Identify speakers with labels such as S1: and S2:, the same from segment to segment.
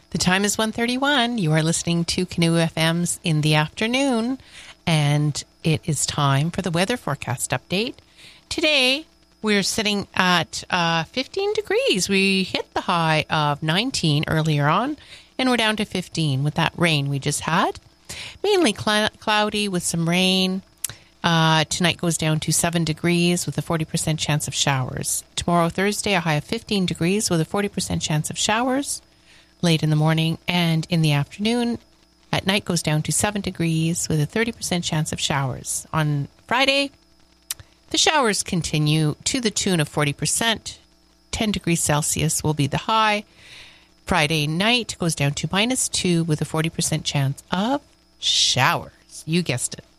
S1: The time is 1:31. You are listening to Canoe FM's In the Afternoon, and it is time for the weather forecast update. Today, we're sitting at 15 degrees. We hit the high of 19 earlier on, and we're down to 15 with that rain we just had. Mainly cloudy with some rain. Tonight goes down to 7 degrees with a 40% chance of showers. Tomorrow, Thursday, a high of 15 degrees with a 40% chance of showers late in the morning, and in the afternoon. At night goes down to 7 degrees with a 30% chance of showers. On Friday, the showers continue to the tune of 40%. 10 degrees Celsius will be the high. Friday night goes down to -2 with a 40% chance of showers. You guessed it.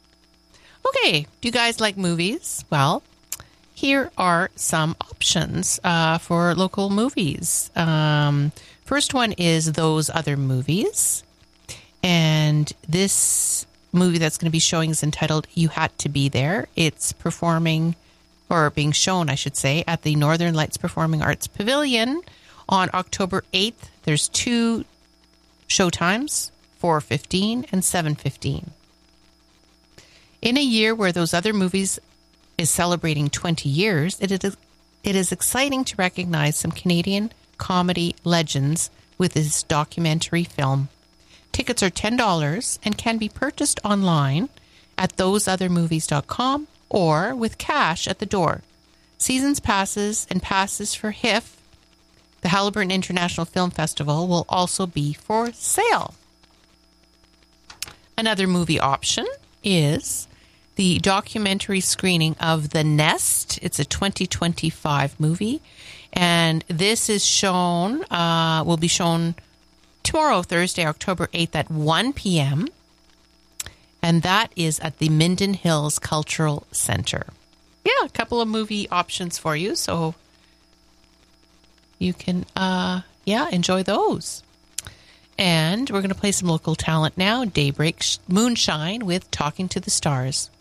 S1: Okay, do you guys like movies? Well, here are some options for local movies. First one is Those Other Movies. And this movie that's going to be showing is entitled You Had to Be There. It's performing, or being shown, I should say, at the Northern Lights Performing Arts Pavilion on October 8th. There's 2 showtimes, 4:15 and 7:15. In a year where Those Other Movies is celebrating 20 years, it is exciting to recognize some Canadian comedy legends with this documentary film. Tickets are $10 and can be purchased online at thoseothermovies.com or with cash at the door. Seasons passes and passes for HIF, the Haliburton International Film Festival, will also be for sale. Another movie option is the documentary screening of The Nest. It's a 2025 movie, and this is shown, will be shown tomorrow, Thursday, October 8th at 1 p.m., and that is at the Minden Hills Cultural Center. Yeah, a couple of movie options for you, so you can, enjoy those. And we're going to play some local talent now. Daybreak Moonshine with Talking to the Stars.